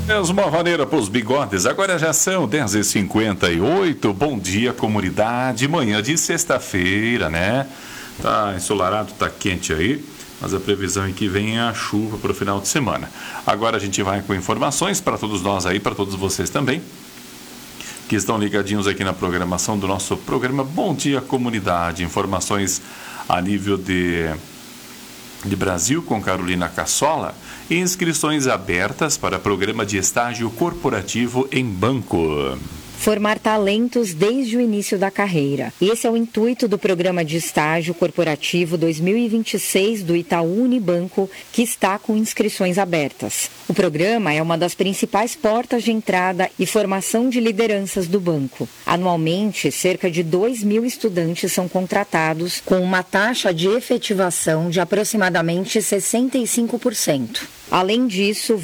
Mesma maneira para os bigodes, agora já são 10h58. Bom dia, comunidade. Manhã de sexta-feira, né? Tá ensolarado, tá quente aí, mas a previsão é que venha a chuva para o final de semana. Agora a gente vai com informações para todos nós aí, para todos vocês também, que estão ligadinhos aqui na programação do nosso programa Bom Dia Comunidade. Informações a nível de Brasil com Carolina Cassola e inscrições abertas para programa de estágio corporativo em banco. Formar talentos desde o início da carreira. Esse é o intuito do Programa de Estágio Corporativo 2026 do Itaú Unibanco, que está com inscrições abertas. O programa é uma das principais portas de entrada e formação de lideranças do banco. Anualmente, cerca de 2.000 estudantes são contratados, com uma taxa de efetivação de aproximadamente 65%. Além disso,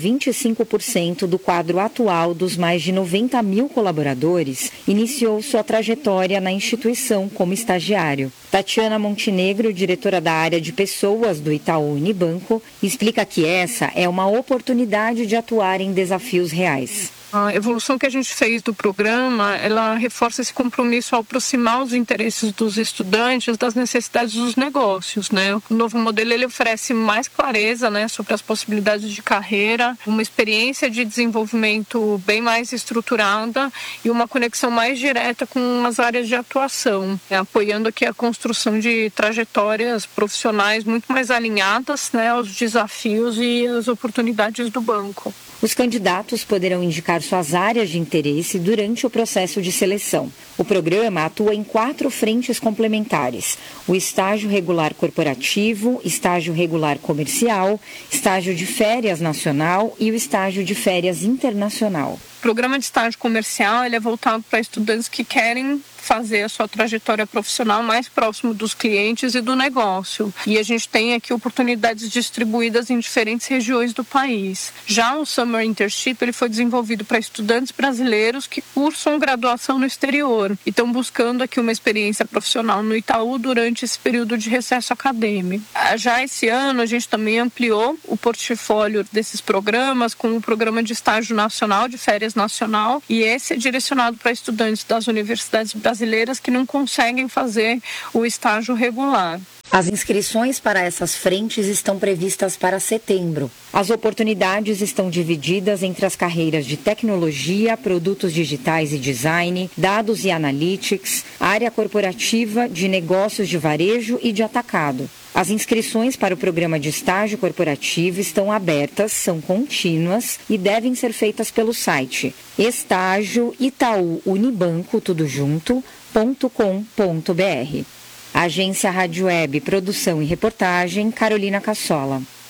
25% do quadro atual dos mais de 90.000 colaboradores iniciou sua trajetória na instituição como estagiário. Tatiana Montenegro, diretora da área de pessoas do Itaú Unibanco, explica que essa é uma oportunidade de atuar em desafios reais. A evolução que a gente fez do programa, ela reforça esse compromisso ao aproximar os interesses dos estudantes das necessidades dos negócios, né? O novo modelo, ele oferece mais clareza, né, sobre as possibilidades de carreira, uma experiência de desenvolvimento bem mais estruturada e uma conexão mais direta com as áreas de atuação, né, apoiando aqui a construção de trajetórias profissionais muito mais alinhadas, né, aos desafios e às oportunidades do banco. Os candidatos poderão indicar suas áreas de interesse durante o processo de seleção. O programa atua em 4 frentes complementares: o estágio regular corporativo, estágio regular comercial, estágio de férias nacional e o estágio de férias internacional. O programa de estágio comercial, ele é voltado para estudantes que querem fazer a sua trajetória profissional mais próximo dos clientes e do negócio. E a gente tem aqui oportunidades distribuídas em diferentes regiões do país. Já o Summer Internship, ele foi desenvolvido para estudantes brasileiros que cursam graduação no exterior e estão buscando aqui uma experiência profissional no Itaú durante esse período de recesso acadêmico. Já esse ano, a gente também ampliou o portfólio desses programas com o programa de estágio nacional, de férias nacional, e esse é direcionado para estudantes das universidades brasileiras que não conseguem fazer o estágio regular. As inscrições para essas frentes estão previstas para setembro. As oportunidades estão divididas entre as carreiras de tecnologia, produtos digitais e design, dados e analytics, área corporativa, de negócios de varejo e de atacado. As inscrições para o programa de estágio corporativo estão abertas, são contínuas e devem ser feitas pelo site estágioitauunibanco.com.br. Agência Rádio Web, produção e reportagem, Carolina Cassola.